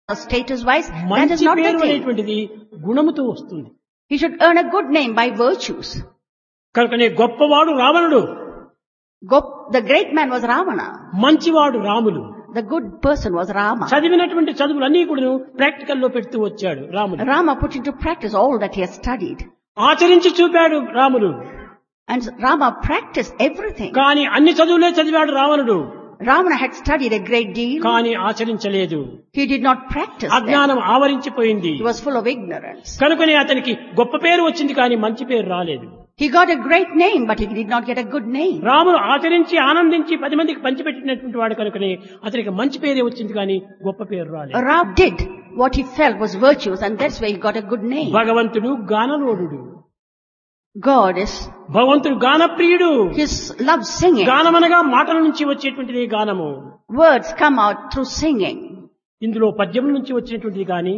status-wise, that is మంచి not the పేరు thing. అనేటువంటిది గుణముతో వస్తుంది. He should earn a good name by virtues. కనుకనే గొప్పవాడు రావణుడు, The great man was Ravana. మంచివాడు Ramulu. The good person was Rama. చదివినటువంటి చదువులన్నీ కూడా ప్రాక్టికల్ లో పెడుతూ వచ్చాడు రాముడు. Rama put into practice all that he has studied. ఆచరించి చూపాడు రాముడు. And Rama practiced everything. కానీ అన్ని చదువులే చదివాడు రావణుడు. Ravana had studied a great deal. కానీ ఆచరించలేదు. He did not practice them. అజ్ఞానం ఆవరించిపోయింది. He was full of ignorance. కనుకనే అతనికి గొప్ప పేరు వచ్చింది కానీ మంచి పేరు రాలేదు. He got a great name, but he did not get a good name. రాముడు ఆచరించి ఆనందించి 10 మందికి పంచిపెట్టినటువంటి వాడు కనుకనే అతనికి మంచి పేరే వచ్చింది కానీ గొప్ప పేరు రాలేదు. Ram did what he felt was virtuous, and that's why he got a good name. భగవంతుడు గానలోడుడు. God is, భగవంతుడు గానప్రియుడు. his love singing. గానమనగా మాటల నుంచి వచ్చేటువంటిది గానము. Words come out through singing. ఇందులో పద్యం నుంచి వచ్చినటువంటిది కానీ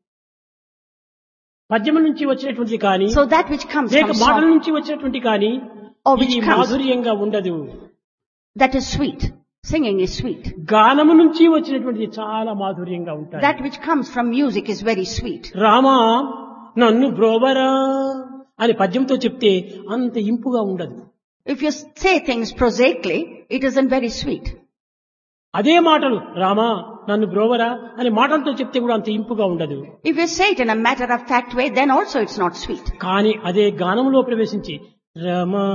పద్యం నుంచి వచ్చినటువంటిది కానీ So that which comes లేక from మాటల song, నుంచి వచ్చినటువంటి కానీ or which ఇది comes, మాధుర్యంగా ఉండదు. that is sweet. Singing is sweet. గానము నుంచి వచ్చినటువంటిది చాలా మాధుర్యంగా ఉంటాయి. That which comes from music is very sweet. Rama నన్ను బ్రోవరా అని పద్యంతో చెప్తే అంత ఇంపుగా ఉండదు. If you say things prosaically, it isn't very sweet. అదే మాటలు రామా నన్ను బ్రోవరా అని మాటలతో చెప్తే కూడా అంత ఇంపుగా ఉండదు. If you say it in a matter-of-fact way, then also it's not sweet. కానీ అదే గానంలో ప్రవేశించి రమా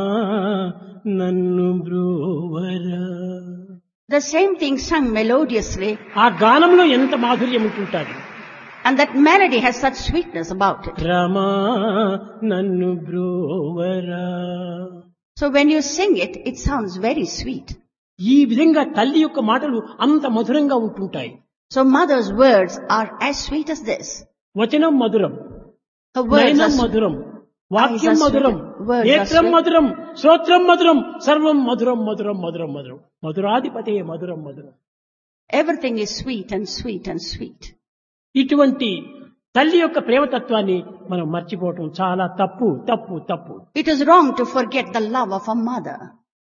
నన్ను బ్రోవరా, The same thing sung melodiously, ఆ గానంలో ఎంత మాధుర్యం ఉంటుంటాది. and that melody has such sweetness about it. రమా నన్ను బ్రోవరా. So when you sing it, it sounds very sweet. ఈ విధంగా తల్లి యొక్క మాటలు అంత మధురంగా ఉంటుంటాయి. So mother's words are as sweet as this. వచనం మధురం, Her words Nayanam are sweet. మధురం, వాక్యం Eyes are మధురం, sweet. Words are నేత్రం sweet. మధురం, శ్రోత్రం మధురం, సర్వం మధురం మధురం మధురం మధురం, మధురాధిపతే మధురం మధురం. Everything is sweet and sweet and sweet. ఇటువంటి తల్లి యొక్క ప్రేమతత్వాన్ని మనం మర్చిపోవటం చాలా తప్పు తప్పు తప్పు. It is wrong to forget the love of a mother.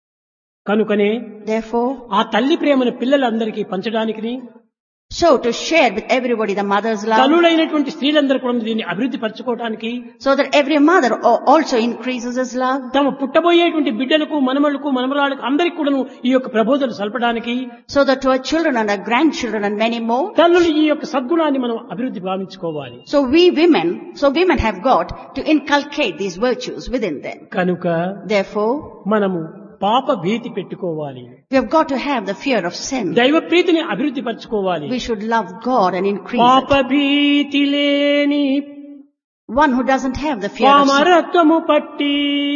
కనుకనే Therefore, ఆ తల్లి ప్రేమను పిల్లలందరికీ పంచడానికి so to share with everybody the mother's love, తల్లులైనటువంటి స్త్రీలందరూ కూడా దీన్ని అభివృద్ధి పరచుకోవడానికి so that every mother also increases his love, తమ పుట్టబోయేటువంటి బిడ్డలకు మనమలకు మనమరాలకు అందరికీ కూడాను ఈ యొక్క ప్రబోధన సల్పడానికి so that to our children and our grandchildren and many more. తల్లులు ఈ యొక్క సద్గుణాన్ని మనం అభివృద్ధి భావించుకోవాలి. So women have got to inculcate these virtues within them. కనుక Therefore, మనము పాప భీతి పెట్టుకోవాలి. we have got to have the fear of sin. దైవ ప్రీతిని అభివృద్ధి పరచుకోవాలి. We should love God and increase పాప it. భీతి లేని One who doesn't have the fear of sin, పామరత్వము పట్టి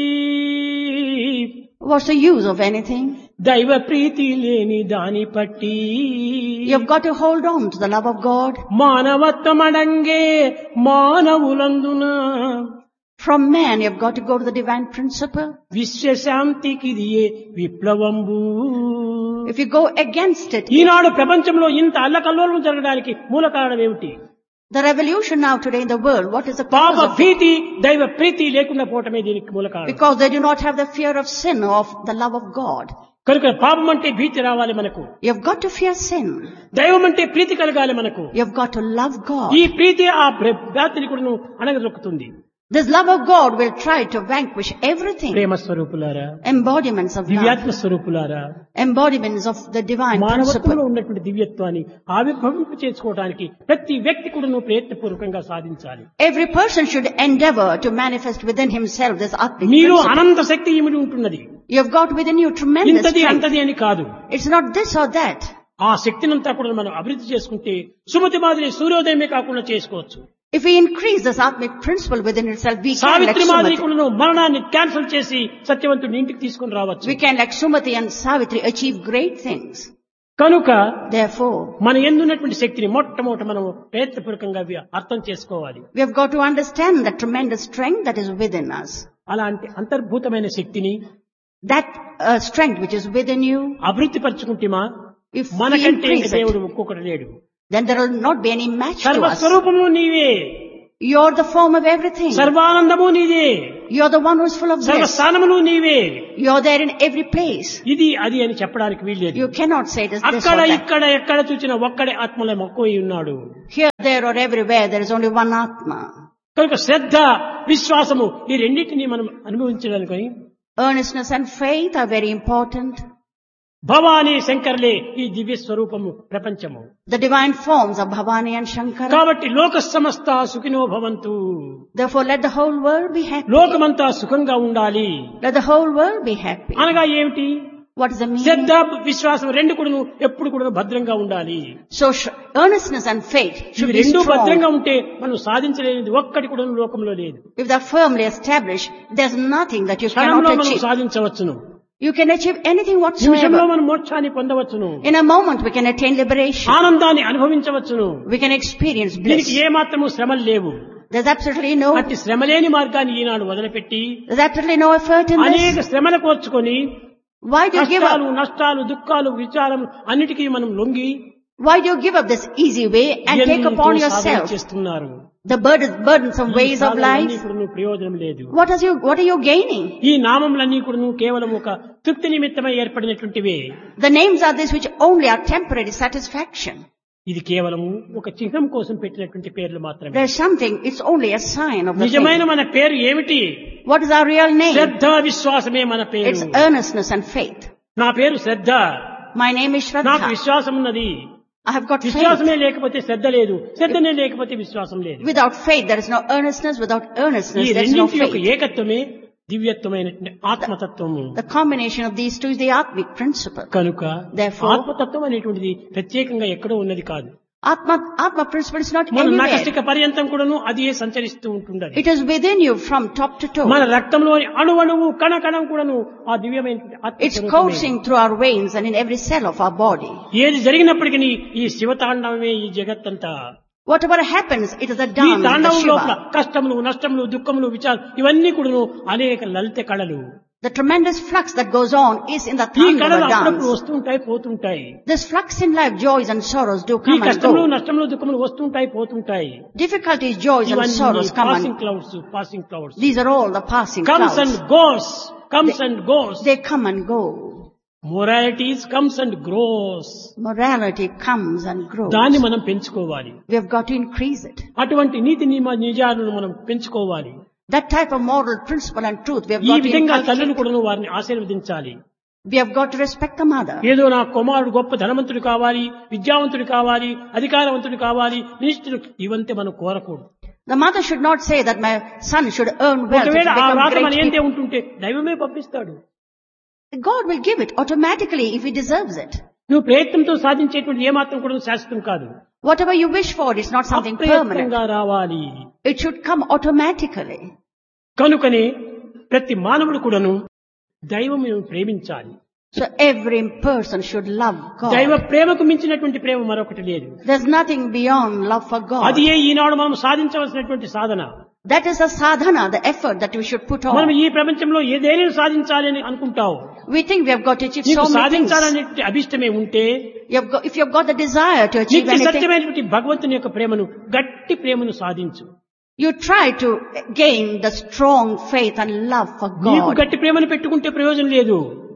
what's the use of anything? దైవ ప్రీతి లేని దాని పట్టి You have got to hold on to the love of God. మానవత్వమడంగే మానవులందున From man, you have got to go to the divine principle. విశ్వశాంతికిదియే విప్లవంబు. If you go against it, ఈనాడు ప్రపంచంలో ఇంత అల్లకల్లోలం జరగడానికి మూల కారణం ఏమిటి? the revolution now today in the world, what is the పాప cause of it? భీతి దైవ ప్రీతి లేకుండా పోవటమే దీనికి మూల కారణం. Because they do not have the fear of sin or of the love of God. కనుక పాపం అంటే భీతి రావాలి మనకు, You have got to fear sin. దైవం అంటే ప్రీతి కలగాలి మనకు. You have got to love God. ఈ ప్రీతి ఆ భ్రాతిని కూడా అణగదొక్కుతుంది. This love of God will try to vanquish everything. ప్రేమ స్వరూపులారా, Embodiments of love. దివ్యాత్మ స్వరూపులారా, Embodiments of the divine మానవత్వంలో principle. ఉన్నటువంటి దివ్యత్వాన్ని ఆవిర్భవింపు చేసుకోవడానికి ప్రతి వ్యక్తి కూడా ప్రయత్నపూర్వకంగా సాధించాలి. Every person should endeavor to manifest within himself this Atmic మీరు principle. అనంత శక్తి ఇమిడి ఉంటున్నది. You have got within you tremendous ఇంతది strength. అంతది అని కాదు. It's not this or that. ఆ శక్తినంతా కూడా మనం అభివృద్ధి చేసుకుంటే సుమతి మాదిరి సూర్యోదయమే కాకుండా చేసుకోవచ్చు. If we increase this Atmic principle within itself, we can like Savitri మాదిరి Sumati. కూడా మరణాన్ని క్యాన్సిల్ చేసి సత్యవంతుడిని ఇంటికి తీసుకుని రావచ్చు. We can like Sumati and Savitri achieve great things. కనుక Therefore, మన ఎందున్నటువంటి శక్తిని మొట్టమొదట మనం ప్రయత్నపూర్వకంగా అర్థం చేసుకోవాలి. we have got to understand the tremendous strength that is within us. అలాంటి అంతర్భూతమైన శక్తిని That strength which is within you, అభివృద్ధి పరచుకుంటేమా if we మనకంటే increase దేవుడు it, ఒక్కొక్కటి లేడు. then there will not be any match to us. సర్వస్వరూపము నీవే. You're the form of everything. సర్వానందము నీదే, You're the one who's full of bliss. సర్వస్థానములు నీవే. You're there in every place. ఇది అది అని చెప్పడానికి వీల్లేదు. You cannot say it is this అక్కడ or that. ఇక్కడ ఎక్కడ చూసినా ఒక్కడే ఆత్మలో మక్కువై ఉన్నాడు. Here, there or everywhere there is only one Atma. కనుక శ్రద్ధ, విశ్వాసము ఈ రెండింటినీ మనం అనుభవించడానికి Earnestness and faith are very important. Bhavani శంకర్లే ఈ దివ్య స్వరూపము ప్రపంచము. The divine forms of Bhavani and Shankara. కాబట్టి లోక సమస్త సుఖినో భవంతు. Therefore let the whole world be happy. లోకమంతా సుఖంగా ఉండాలి. Let the whole world be happy. అనగా ఏమిటి? What is the meaning? శ్రద్ధ, విశ్వాసం రెండు కూడాను ఎప్పుడు కూడా భద్రంగా ఉండాలి. So earnestness and faith should ఇవి be రెండు భద్రంగా strong. ఉంటే మనం సాధించలేనిది ఒక్కటి కూడా లోకంలో లేదు. If they are firmly established, there's nothing that you క్షణంలో cannot మనం achieve. సాధించవచ్చును. You can achieve anything నిమిషంలో whatsoever. మనం మోక్షాన్ని పొందవచ్చును. In a moment we can attain liberation. ఆనందాన్ని అనుభవించవచ్చును. We can experience దీనికి bliss. ఏ మాత్రము శ్రమలు లేవు. There's absolutely no, అట్టి శ్రమలేని మార్గాన్ని ఈనాడు వదిలిపెట్టి there's absolutely no effort in అనేక this. శ్రమలు కోర్చుకొని Why do you give కష్టాలు, up? నష్టాలు, దుఃఖాలు, విచారం అన్నిటికీ మనం లొంగి Why do you give up this easy way and take ఎంతో upon సాధన yourself చేస్తున్నారు. the burdensome ఈ ways of సాధనలన్నీ life? కూడాను ప్రయోజనం లేదు. What are you gaining? ఈ నామములన్నీ కూడాను కేవలం ఒక తృప్తి నిమిత్తమై ఏర్పడినటువంటివే. The names are these which only are temporary satisfaction. ఇది కేవలం ఒక చిహ్నం కోసం పెట్టినటువంటి పేర్లు మాత్రమే. There's something, it's only a sign of the నిజమైన thing. మన పేరు ఏమిటి? What is our real name? శ్రద్ధ, విశ్వాసమే మన పేరు. It's earnestness and faith. నా పేరు శ్రద్ధ, My name is నాకు Shraddha. విశ్వాసం ఉన్నది. I have got faith. విశ్వాసమే లేకపోతే శ్రద్ధ లేదు, శ్రద్ధనే లేకపోతే విశ్వాసం లేదు. Without faith there is no earnestness. Without ఈ earnestness there is no రెండింటి యొక్క faith. ఏకత్వమే దివ్యత్వమైనటువంటి ఆత్మతత్వము. The combination of these two is the Atmic principle. కనుక Therefore- ఆత్మతత్వం అనేటువంటిది ప్రత్యేకంగా ఎక్కడో ఉన్నది కాదు. Atma principle is not మన anywhere. నకసిక పర్యంతం కూడాను అది సంచరిస్తూ ఉంటుండదు. It is within you from top to toe. మన రక్తంలోని అణువణువు కణకణం కూడాను ఆ దివ్యమైనటువంటి ఆత్మ It's స్వరూపమే. coursing through our veins and in every cell of our body. ఏది జరిగినప్పటికీ ఈ శివతాండవమే ఈ జగత్తంతా. Whatever happens, it is a ఈ dance of the తాండవం లోపల Shiva. కష్టములు, నష్టములు, దుఃఖములు, విచారం ఇవన్నీ కూడాను అనేక లలిత కళలు. The tremendous flux that goes on is in the ఈ కళలు Thandava అప్పుడప్పుడు dance. వస్తుంటాయి, పోతుంటాయి. This flux in life, joys and sorrows do ఈ come and కష్టములు, go. నష్టములు, దుఃఖములు వస్తుంటాయి, పోతుంటాయి. Difficulties, joys and ఇవన్నీ sorrows come passing and clouds, passing clouds. these are all the passing comes and clouds. Goes, comes and goes. They come and go. Moralities comes and grows. Morality comes and grows. దాన్ని మనం పెంచుకోవాలి. We have got to increase it. అటువంటి నీతి నిజాలను మనం పెంచుకోవాలి. That type of moral principle and truth we have ఈ got to విధంగా తల్లులు inculcate. కూడా వారిని ఆశీర్వదించాలి. We have got to respect the mother. ఏదో నా కుమారుడు గొప్ప ధనవంతుడు కావాలి, విద్యావంతుడు కావాలి, అధికారవంతుడు కావాలి, మినిస్టర్ ఇవంతే మనం కోరకూడదు. The mother should not say that my son should earn wealth to ఒకవేళ ఆ become రాత మన great ఏంటే people. ఉంటుంటే దైవమే పంపిస్తాడు. God will give it automatically if he deserves it. నువ్వు ప్రయత్నంతో సాధించేటువంటి ఏమాత్రం కూడా శాశ్వతం కాదు. Whatever you wish for is not something permanent. అప్రయత్నంగా రావాలి. It should come automatically. కనుకనే ప్రతి మానవుడు కూడాను దైవం ప్రేమించాలి. So every person should love దైవ God. ప్రేమకు మించినటువంటి ప్రేమ మరొకటి లేదు. There's nothing beyond love for అది God. ఈనాడు మనం సాధించవలసినటువంటి సాధన. That is the sadhana, the effort that we should put మనం on. ఈ ప్రపంచంలో ఏదైనా సాధించాలి అని అనుకుంటావు. We think we have got to achieve నీకు so many things. సాధించాలనే అభిష్టమే ఉంటే If you have got the desire to achieve నిత్య anything, సత్యమైనటువంటి భగవంతుని యొక్క ప్రేమను, గట్టి ప్రేమను సాధించు. you try to gain the strong faith and love for నీకు God. గట్టి ప్రేమను పెట్టుకుంటే ప్రయోజనం లేదు.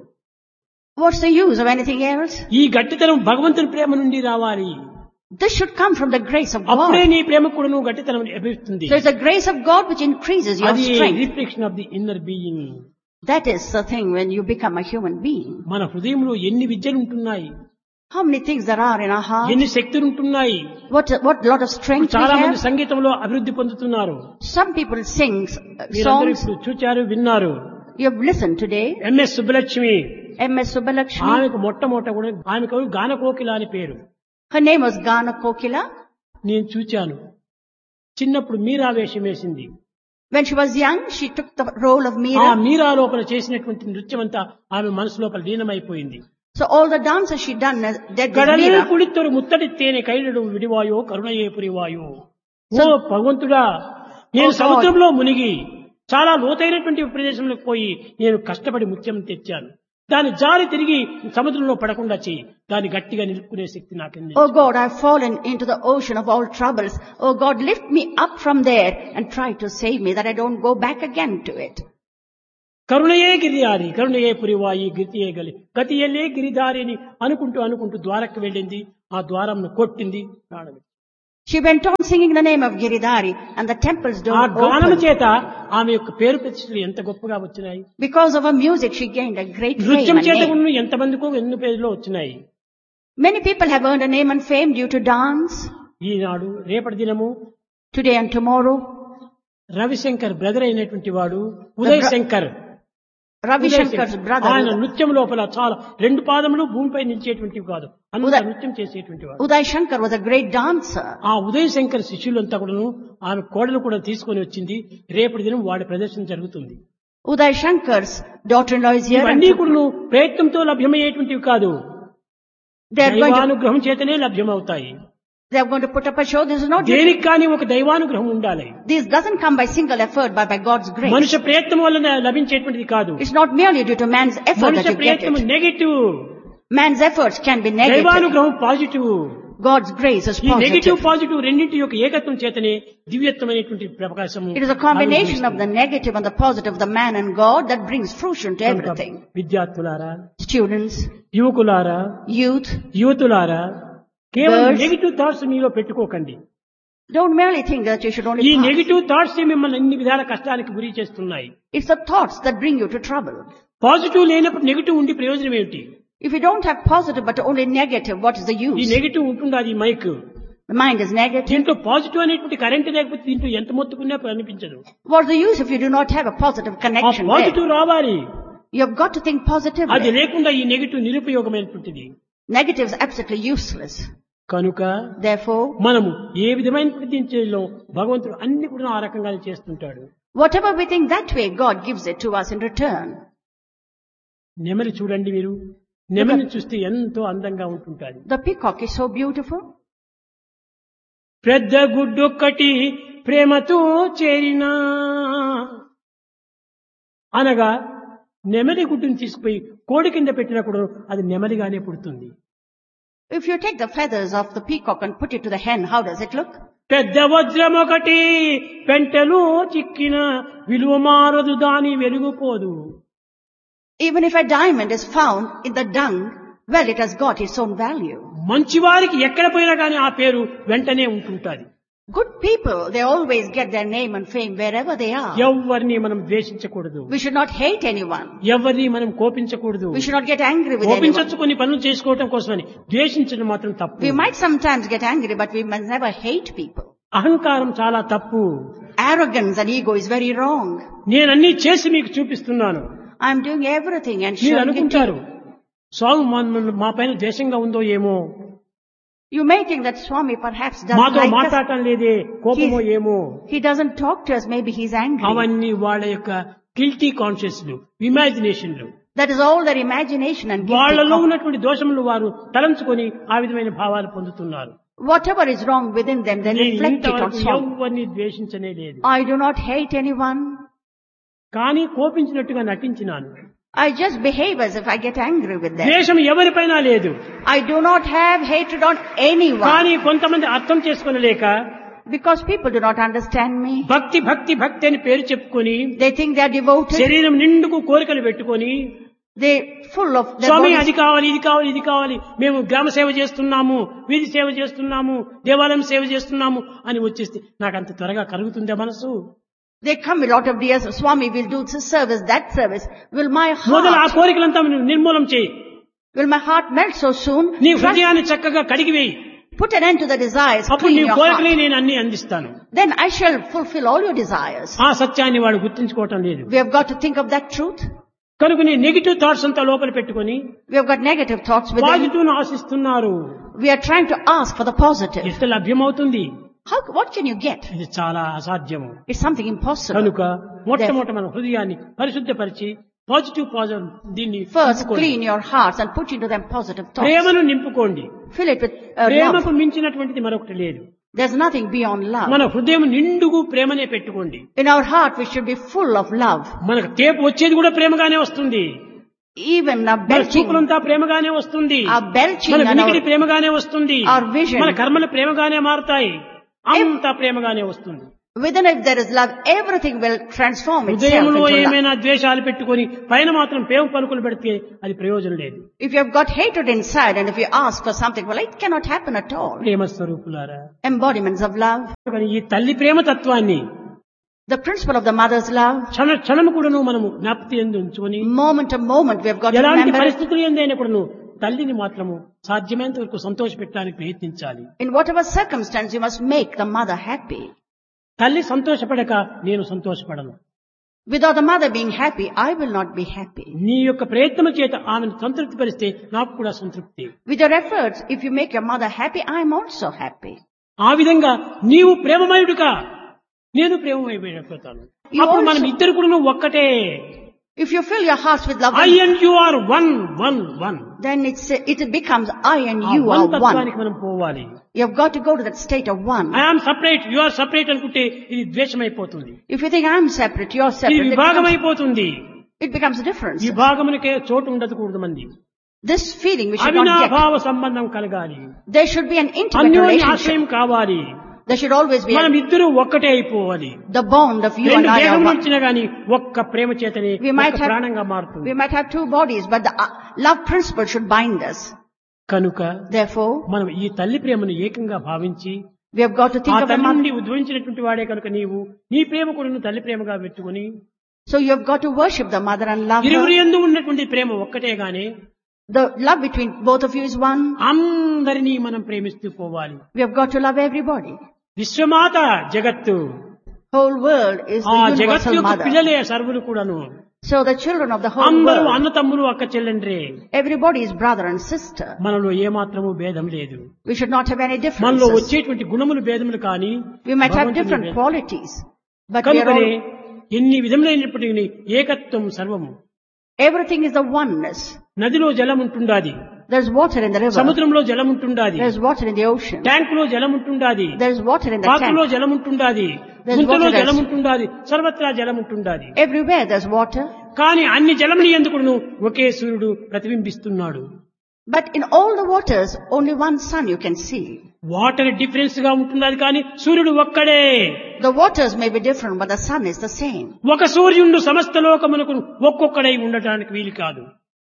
What's the use of anything else? ఈ గట్టితనం భగవంతుని ప్రేమ నుండి రావాలి. This should come from the grace of అప్పుడే God. నీ ప్రేమ కూడా నువ్వు గట్టితనం లభిస్తుంది. So it's the grace of God which increases your అది strength. Reflection of the inner being. That is the thing when you become a human being. మన హృదయంలో ఎన్ని విద్యలు ఉంటున్నాయి, How many things there are in our heart? ఎన్ని శక్తులు ఉంటున్నాయి. What lot of strength we చాలా మంది have. సంగీతంలో అభివృద్ధి పొందుతున్నారు. Some people sing మీరందరూ songs. ఇప్పుడు చూచారు, విన్నారు. You have listened today. MS Subbalakshmi, M.S. Subbalakshmi. ఆమెకు మొట్టమొదట కూడా ఆమెకు గాన కోకిల అని పేరు. Her name was Gana Kokila. నేను చూచాను. చిన్నప్పుడు మీరా వేషం వేసింది. When she was young, she took the role of ఆ Meera. మీరా లోపల చేసినటువంటి నృత్యం అంతా ఆమె మనసు లోపల లీనమైపోయింది. So all the dances she done, that was కడలే Meera. కుడితోడు ముత్తడితేనే కైలడు విడివాయో కరుణయే పురివాయో. ఓ భగవంతుడా, నేను God. సముద్రంలో మునిగి చాలా లోతైనటువంటి ప్రదేశంలోకి పోయి నేను కష్టపడి ముత్యం తెచ్చాను. దాని జారి తిరిగి సముద్రంలో పడకుండా చేయి. దాన్ని గట్టిగా నిలుపుకునే శక్తి నాకెందు. Oh God, I've fallen into the ocean of all troubles. Oh God, lift me up from there and try to save me that I don't go back again to it. కరుణయే Giridhari, కరుణయే పురివాయి, గతియే గతియలే Giridhari అని అనుకుంటూ ద్వారకు వెళ్ళింది. ఆ ద్వారంను కొట్టింది, ప్రాణం. She went on singing the name of Giridhari and the temple's door ఆ గానము opened. చేత ఆమె యొక్క పేరు ప్రతిష్టలు ఎంత గొప్పగా వచ్చినాయి. Because of her music, she gained a great fame నృత్యం and చేత name. ఉన్న ఎంతమందికో ఎన్ని పేర్లు వచ్చినాయి. Many people have earned a name and fame due to dance. ఈనాడు రేపటి దినము Today and tomorrow, Ravishankar brother అయినటువంటి వాడు ఉదయ్ శంకర్, Ravi Shankar's ఆయన brother, నృత్యం లోపల చాలా 2 పాదములు భూమిపై నిలిచేటువంటివి కాదు, అంత నృత్యం చేసేటువంటి వాడు. Uday Shankar was a great dancer. ఆ ఉదయ్ శంకర్ శిష్యులంతా కూడాను ఆమె కోడలు కూడా తీసుకొని వచ్చింది. రేపటి దినం వాడి ప్రదర్శన జరుగుతుంది. Uday Shankar's daughter-in-law is here. ఇవన్నీ కూడాను ప్రయత్నంతో లభ్యమయ్యేటువంటివి కాదు, They are going to, దైవానుగ్రహం చేతనే లభ్యమవుతాయి. they are going to put up a show. This is not just, దేనికి కానీ ఒక దైవానుగ్రహం ఉండాలి. this doesn't come by single effort, but by God's grace. మనుష్య ప్రయత్నం వల్ల లభించేటువంటిది కాదు. It's not merely due to man's effort that మనుష్య you get ప్రయత్నం it. Negative, Man's efforts can be negative. దైవానుగ్రహం పాజిటివ్. God's grace is ఈ negative positive. Positive రెండింటి యొక్క ఏకత్వం చేతనే దివ్యత్వమైనటువంటి ప్రకాశము. It is a combination of the negative and the positive, the man and God, that brings fruition to everything. విద్యార్థులారా, Students, యువకులారా, youth, యువతులారా, కేవలం Girls. Negative thoughts మీలో పెట్టుకోకండి. don't merely think that you should ఈ only pass. Negative thoughts మిమ్మల్ని అన్ని విధాల కష్టానికి గురి చేస్తున్నాయి. It's the thoughts that bring you to trouble. Positive లేనప్పుడు నెగటివ్ ఉండి ప్రయోజనం ఏమిటి? If you don't have positive but only negative, what is the ఈ use? నెగటివ్ ఉంటుంది, అది mic. The mind is negative. దీంట్లో పాజిటివ్ అనేటువంటి కరెంట్ లేకపోతే దీంట్లో ఎంత మొత్తుకున్నా అనిపించదు. What's the use if you do not have a positive ఆ connection there? పాజిటివ్ రావాలి. You have got to think అది positively. లేకుండా ఈ negative నిరుపయోగమైనటువంటిది. Negative is absolutely useless. కనుక Therefore, మనము ఏ విధమైనటువంటి దీంట్లో భగవంతుడు అన్ని కూడా ఆ రకంగానే చేస్తుంటాడు. whatever we think that way, God gives it to us in return. నెమలి చూడండి మీరు, నెమలిని చూస్తే ఎంతో అందంగా ఉంటుంటాది. The peacock is so beautiful. పెద్ద గుడ్డొక్కటి ప్రేమతో చేరినా అనగా నెమలి గుడ్డుని తీసుకుపోయి కోడి కింద పెట్టినప్పుడు అది నెమలిగానే పుడుతుంది. If you take the feathers of the peacock and put it to the hen, how does it look? పెద్ద వజ్రం ఒకటి పెంటలో చిక్కిన విలువ మారదు, దాని వెలుగుపోదు. Even if a diamond is found in the dung, well, it has got its own value. మంచివారికి ఎక్కడ పోయినా కానీ ఆ పేరు వెంటనే ఉంటుంటాది. Good people, they always get their name and fame wherever they are. ఎవరిని మనం ద్వేషించకూడదు, We should not hate anyone. ఎవరిని మనం కోపించకూడదు. We should not get angry with anyone. కోపించచ్చు కొన్ని పనులు చేసుకోవటం కోసమని, ద్వేషించడం మాత్రం తప్పు. We might sometimes get angry, but we must never hate people. అహంకారం చాలా తప్పు. Arrogance and ego is very wrong. నేనన్నీ చేసి మీకు చూపిస్తున్నాను, I am doing everything and మీరు showing it to అనుకుంటారు you. స్వామి మా పైన ద్వేషంగా ఉందో ఏమో, You may think that Swami perhaps doesn't మాతో like us. మాట్లాడటం లేదే, కోపమో ఏమో. He doesn't talk to us. Maybe he's angry. అవన్నీ వాళ్ళ యొక్క guilty కాన్షియస్లు, ఇమాజినేషన్లు, That is all their imagination and guilty వాళ్ళలో conscience. ఉన్నటువంటి దోషములు వారు తలంచుకొని ఆ విధమైన భావాలు పొందుతున్నారు. Whatever is wrong within them, they నేను reflect it on ఇంతవరకు Swami. ఎవరిని ద్వేషించనే లేదు, I do not hate anyone. కానీ కోపించినట్టుగా నటించినాను. I just behave as if I get angry with them. ద్వేషం ఎవరిపైన లేదు, I do not have hatred on anyone. కానీ కొంతమంది అర్థం చేసుకోలేక Because people do not understand me. భక్తి భక్తి భక్తి అని పేరు చెప్పుకొని They think they are devoted. శరీరం నిండుకు కోరికలు పెట్టుకొని They full of their Swamy bodies. అది కావాలి, ఇది కావాలి, ఇది కావాలి, మేము గ్రామ సేవ చేస్తున్నాము, వీధి సేవ చేస్తున్నాము, దేవాలయం సేవ చేస్తున్నాము అని వచ్చేస్తే నాకు అంత త్వరగా కలుగుతుందే మనసు? They come with a lot of dears. Swami will do this service, that service. Will my మొదలు ఆ heart, కోరికలంతా నిర్మూలం చేయి. will my heart melt so soon? నీ First, హృదయాన్ని చక్కగా కడిగివేయి. put an end to the desires. అప్పుడు Clean నీ your కోరికలే heart. నేను అన్ని అందిస్తాను. Then I shall fulfill all your desires. ఆ సత్యాన్ని వాడు గుర్తించుకోవటం లేదు. We have got to think of that truth. కనుక నీ నెగిటివ్ థాట్స్ అంతా లోపల పెట్టుకొని We have got negative thoughts within. Positive ను ఆశిస్తున్నారు. We are trying to ask for the positive. ఎంత లభ్యమవుతుంది? What can you get? ఇది చాలా అసాధ్యము. It's something impossible. కనుక మొట్టమొదట మన హృదయాన్ని పరిశుద్ధపరిచి పాజిటివ్ దీన్ని First, నింపుకోండి. clean your hearts and put into them positive thoughts. ప్రేమను నింపుకోండి. Fill it with love. ప్రేమకు మించినటువంటిది మరొకటి లేదు. There's nothing beyond love. మన హృదయం నిండుగు ప్రేమనే పెట్టుకోండి. In our heart, we should be full of love. మనకు తేపు వచ్చేది కూడా ప్రేమగానే వస్తుంది. even our మన belching, చూపులంతా ప్రేమగానే వస్తుంది, our belching మన and వినికిడి our, ప్రేమగానే వస్తుంది, our vision. మన కర్మలు ప్రేమగానే మారుతాయి, అంతా ప్రేమగానే వస్తుంది. Within if there is love, everything will transform itself హృదయంలో into love. ఏమైనా ద్వేషాలు పెట్టుకొని పైన మాత్రం ప్రేమ పలుకులు పెడితే అది ప్రయోజనం లేదు. If you have got hatred inside and if you ask for something, well, it cannot happen at all. ప్రేమ స్వరూపులారా, Embodiments of love. కానీ ఈ తల్లి ప్రేమ తత్వాన్ని The principle of the mother's love. క్షణము కూడాను మనము జ్ఞాపకం ఎందు ఉంచుకొని Moment to moment we have got to ఎలాంటి remember it. పరిస్థితులు ఎందైనా కూడాను తల్లిని మాత్రము సాధ్యమైనంత వరకు సంతోష పెట్టడానికి ప్రయత్నించాలి. In whatever circumstance, you must make the mother happy. తల్లి సంతోషపడక నేను సంతోషపడను. Without the mother being happy, I will not be happy. నీ యొక్క ప్రయత్నం చేత ఆమెను సంతృప్తి పరిస్తే నాకు కూడా సంతృప్తి. With your efforts, if you make your mother happy, I am also happy. ఆ విధంగా నీవు ప్రేమమయుడుగా నేను ప్రేమమయమైపోతాను. You అప్పుడు మనం also- ఇద్దరు కూడా ఒక్కటే. If you fill your hearts with love, I and you are one. then it becomes I and ఆ you వన్ are one. తత్వానికి మనం పోవాలి. You have got to go to that state of one. I am separate, you are separate అనుకుంటే ఇది ద్వేషం అయిపోతుంది, If you think I am separate, you are ఇది separate, విభాగం అయిపోతుంది. it becomes a difference. విభాగమునకే చోటు ఉండకూడదు మంది. This feeling we should not get. అవినాభావ సంబంధం కలగాలి, There should be an intimate అన్యోన్య relationship. ఆశ్రయం కావాలి. There should always be మనం ఇద్దరు ఒక్కటే అయిపోవాలి. the bond of you and రెండు I are దేహములు one. ఇచ్చినా గాని ఒక్క ప్రేమ చేతనే We might ఒక్క have- ప్రాణంగా మారుతుంది. We might have two bodies, but the love principle should bind us. కనుక Therefore, మనం ఈ తల్లి ప్రేమను ఏకంగా భావించి we have got to ఆ think of the తల్లి mother. నుండి ఉద్భవించినటువంటి వాడే కనుక నీవు నీ ప్రేమ కూడా తల్లి ప్రేమగా పెట్టుకుని So you have got to worship the mother and love ఇరువురి her. యందు ఉన్నటువంటి ప్రేమ ఒక్కటే గాని The love between both of you is one. అందరినీ మనం ప్రేమిస్తూ పోవాలి. We have got to love everybody. విశ్వమాత జగత్తు, Whole world is ఆ the జగత్తు universal యొక్క mother. పిల్లలే సర్వులు కూడాను. So the children of the whole అందరూ world, అన్న తమ్ములు అక్క చెల్లెండ్రే. everybody is brother and sister. మనలో ఏమాత్రము భేదం లేదు. We should not have any మనలో differences. వచ్చేటువంటి గుణములు భేదములు కానీ We might have భగవంతుని different భేదం. qualities, but we are కనుకనే all, ఎన్ని విధములైనప్పటికీ ఏకత్వం సర్వము. everything is the oneness. నదిలో జలం ఉంటుండాది, There's water in the river. సముద్రంలో జలం ఉంటుండాది, There's water in the ocean. ట్యాంకులో జలం ఉంటుండాది, There's water in the పాత్రలో tank. జలం ఉంటుండాది, There's గుంతలో water జలం that's- ఉంటుండాది, సర్వత్రా జలం ఉంటుండాది. Everywhere there's water. కానీ అన్ని జలములు ఎందుకును ఒకే సూర్యుడు ప్రతిబింబిస్తున్నాడు. But in all the waters, only one sun you can see. Water difference గా ఉంటున్నది కానీ సూర్యుడు ఒక్కడే. The waters may be different, but the sun is the same. ఒక సూర్యుడు సమస్త లోకమునకు ఒక్కొక్కడై ఉండటానికి వీలు కాదు.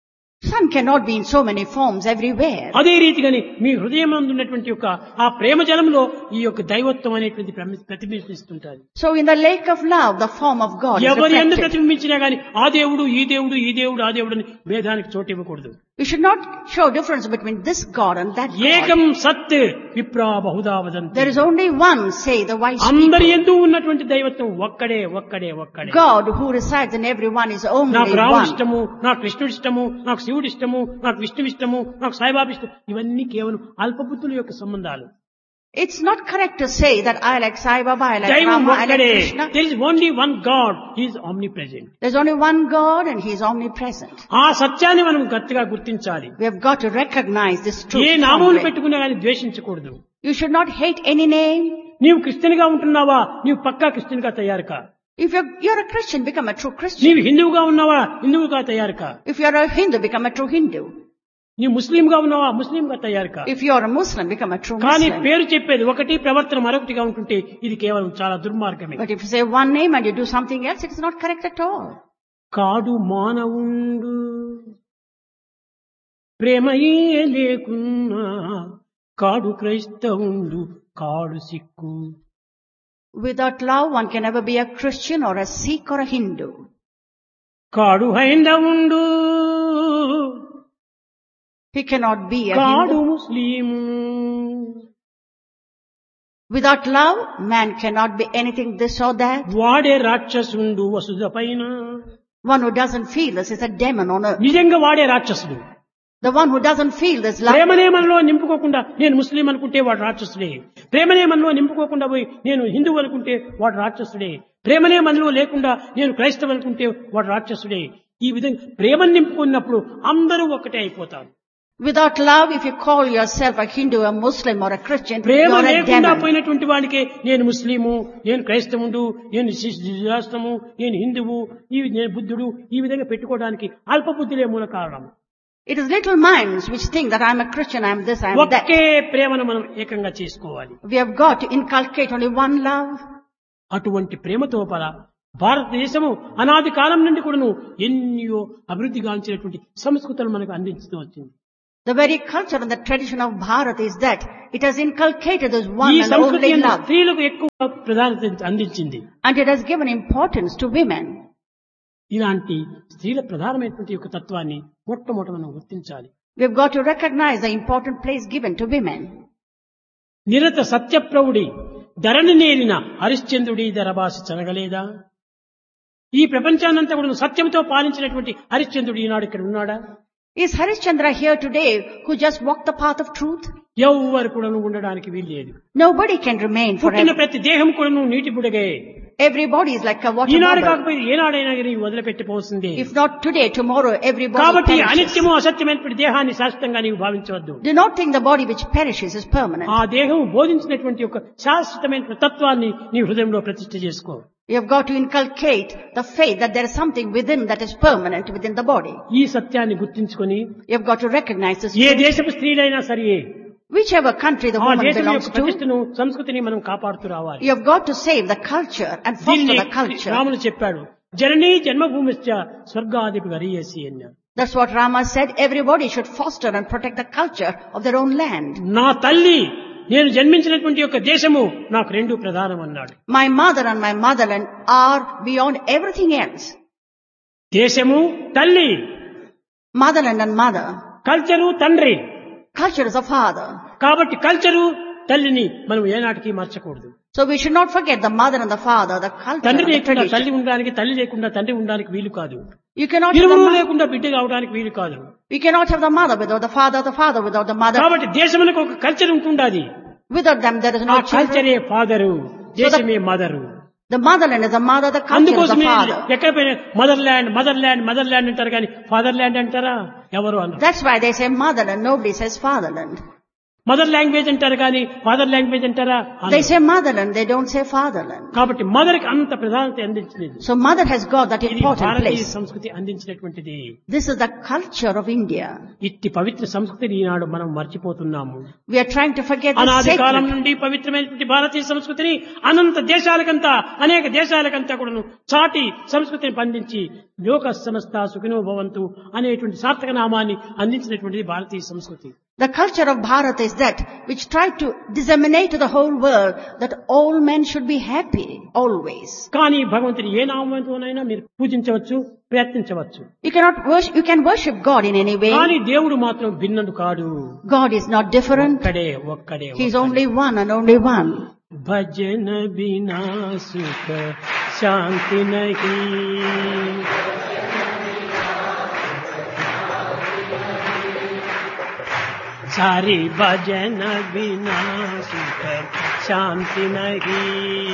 Sun cannot be in so many forms everywhere. అదే రీతిగానే మీ హృదయం ఉన్నటువంటి యొక్క ఆ ప్రేమ జలంలో ఈ యొక్క దైవత్వం అనేటువంటి ప్రతిబింబిస్తుంటారు. So in the lake of love, the form of God is ఎవరి ఎందు reflected. ప్రతిబింబించినా గాని ఆ దేవుడు ఈ దేవుడు ఈ దేవుడు ఆ దేవుడు అని భేదానికి చోటు ఇవ్వకూడదు. We should not show difference between this God and that ఏకం God. సత్ విప్రా Bahuda వదంతి. There is only one, say the wise అందరి people. ఎందు ఉన్నటువంటి దైవత్వం ఒక్కడే ఒక్కడే ఒక్కడే. God who resides in everyone is only నాకు రాముడు one. ఇష్టము, నాకు కృష్ణుడు ఇష్టము, నాకు శివుడు ఇష్టము, నాకు విష్ణువు ఇష్టము, నాకు సాయిబాబా ఇష్టం, ఇవన్నీ కేవలం అల్పబుద్ధుల యొక్క సంబంధాలు. It's not correct to say that I like Sai Baba, I like దైవం Rama, I like ఒక్కడే. Krishna. There is only one God, He is omnipresent. There's only one God and He is omnipresent. ఆ సత్యాన్ని మనం గట్టిగా గుర్తించాలి. We have got to recognize this A truth. నామములు firmly. పెట్టుకున్నా కానీ ద్వేషించకూడదు. You should not hate any name. నీవు Christian గా ఉంటున్నావా, నీవు పక్కా క్రిస్టియన్ గా తయారు కా. If you're a Christian, become a true Christian. నీవు హిందువుగా ఉన్నావా, హిందువుగా తయారు కా. If you're a Hindu, become a true Hindu. నీవు ముస్లిం గా ఉన్నావా, ముస్లిం గా తయారు కా. If you're a Muslim, become a true కానీ Muslim. పేరు చెప్పేది ఒకటి, ప్రవర్తన మరొకటిగా ఉంటుంటే ఇది కేవలం చాలా దుర్మార్గమే. But if you say one name and you do something else, it is not correct at all. కాడు మానవుండు ప్రేమయే లేకున్నా, కాడు క్రైస్తవుండు కాడు Sikh. Without love, one can never be a Christian or a Sikh or a Hindu. కాడు హైందవుండు He cannot be a కాడు Hindu. Muslim. Without love, man cannot be anything this or that. వాడే రాక్షసుండు వసుధ పైన. One who doesn't feel this is a demon on earth. నిజంగా వాడే రాక్షసుడు. The one who doesn't feel this love. ప్రేమనే మనలో నింపుకోకుండా నేను ముస్లిం అనుకుంటే వాడు రాక్షసుడే. ప్రేమనే మనలో నింపుకోకుండా పోయి నేను హిందువు అనుకుంటే వాడు రాక్షసుడే. ప్రేమనే మనలో లేకుండా నేను క్రైస్తవు అనుకుంటే వాడు రాక్షసుడే. ఈ విధంగా ప్రేమను నింపుకున్నప్పుడు అందరూ ఒక్కటే అయిపోతారు. Without love, if you call yourself a Hindu, a Muslim or a Christian, you Prema are a లేకుండా demon. పోయినటువంటి వాడికి నేను ముస్లిము, నేను క్రైస్తవుడు, నేను రాష్ట్రము, నేను హిందువు, నేను బుద్ధుడు, ఈ విధంగా పెట్టుకోవడానికి అల్పబుద్ధులే మూల కారణం. It is little minds which think that I am a Christian, I am this, I am that. ఒకే ప్రేమను మనం ఏకంగా చేసుకోవాలి. We have got to inculcate only one love. అటువంటి ప్రేమతో పర భారతదేశము అనాది కాలం నుండి కూడాను ఎన్నో అభివృద్ధి గాంచినటువంటి సంస్కృతులు మనకు అందించుతూ వచ్చింది. The very culture and the tradition of Bharat is that it has inculcated this ఈ one and సంస్కృతి only love. స్త్రీలకు ఎక్కువ ప్రాధాన్యత అందించింది. And it has given importance to women. ఇలాంటి స్త్రీల ప్రధానమైనటువంటి యొక్క తత్వాన్ని మొట్టమొదట మనం గుర్తించాలి. We have got to recognize the important place given to women. నిరత సత్యప్రవుడి ధరణి నేరిన హరిశ్చంద్రుడి ధరభాష చనగలేదా? ఈ ప్రపంచాన్నంతా కూడా సత్యంతో పాలించినటువంటి హరిశ్చంద్రుడు ఈనాడు ఇక్కడ ఉన్నాడా? Is Harishchandra here today who just walked the path of truth? ఎవ్వరు కూడా ఉండడానికి వీల్లేదు. Nobody can remain పుట్టిన forever. ప్రతి దేహం కూడా నీటి బుడగే. Everybody is like a water Eenadu bubble. కాకపోతే ఏనాడైనా కానీ వదిలిపెట్టిపోతుంది. If not today, tomorrow everybody కాబట్టి perishes. అనిత్యము అసత్యమైనటువంటి దేహాన్ని శాశ్వతంగా నీవు భావించవద్దు. Do not think the body which perishes is permanent. ఆ దేహం బోధించినటువంటి ఒక శాశ్వతమైన తత్వాన్ని నీ హృదయంలో ప్రతిష్ఠ చేసుకో. You have got to inculcate the faith that there is something within that is permanent within the body. ఈ సత్యాన్ని గుర్తించుకొని You have got to recognize this A truth. దేశపు స్త్రీలైనా సరే Whichever country the ఆ woman దేశం belongs యొక్క to, ప్రతిష్టను సంస్కృతిని మనం కాపాడుతూ రావాలి. you have got to save the culture and foster దీన్ని the culture. రాములు చెప్పాడు, జననీ జన్మభూమిశ్చ స్వర్గాదిపి గరీయసి అన్నాడు. That's what Rama said. Everybody should foster and protect the culture of their own land. నా తల్లి నేను జన్మించినటువంటి యొక్క దేశము నాకు రెండు ప్రధానం అన్నాడు. My mother and my motherland are beyond everything else. దేశము తల్లి, Motherland and mother. కల్చరు తండ్రి. Culture is a father. కాబట్టి కల్చరు తల్లిని మనం ఏనాటికి మర్చకూడదు. So we should not forget the mother and the father, the culture తండ్రి and the లేకుండా tradition. తల్లి ఉండడానికి, తల్లి లేకుండా తండ్రి ఉండడానికి వీలు కాదు. You cannot have ఇరువురు the లేకుండా బిడ్డ కావడానికి వీలు కాదు. we cannot have the mother without the father without the mother. కాబట్టి దేశమునకు ఒక culture ఉంటుండాది. Without them there is ఆ no children. కల్చరే ఫాదరు, దేశమే mother. The motherland is the mother, the culture is అందుకోసమే the father. ఎక్కడ పోయినా mother land mother land mother land అంటారు కానీ ఫాదర్ ల్యాండ్ అంటారా? ఎవరు అన్నారు? That's why they say motherland, nobody says fatherland. Mother language అంటారు కానీ ఫాదర్ లాంగ్వేజ్ అంటారా? They say motherland, they don't say fatherland. కాబట్టి మదర్ కి అంత ప్రాధాన్యత అందించలేదు. So mother has got that ఇది important భారతీయ place. సంస్కృతి అందించినటువంటిది. This is the culture of India. ఇట్టి పవిత్ర సంస్కృతిని ఈనాడు మనం మర్చిపోతున్నాము. We are trying to forget the అనాది కాలం sacred. నుండి పవిత్రమైనటువంటి భారతీయ సంస్కృతిని అనంత దేశాలకంతా, అనేక దేశాలకంతా కూడాను చాటి సంస్కృతిని పండించి లోక సమస్త సుఖినో భవంతు అనేటువంటి సార్థక నామాన్ని అందించినటువంటిది భారతీయ సంస్కృతి. The culture of Bharat is that which tried to disseminate to the whole world that all men should be happy always. కానీ భగవంతుని ఏ నామంతోనైనా మీరు పూజించవచ్చు, ప్రయత్నించవచ్చు. You can worship God in any way. కానీ దేవుడు మాత్రం భిన్నుడు కాడు. God is not different. ఒక్కడే He is only one and only one. భజన బినా సుఖ శాంతి నహీ, సారీ భజన బినా సుఖ శాంతి నహీ.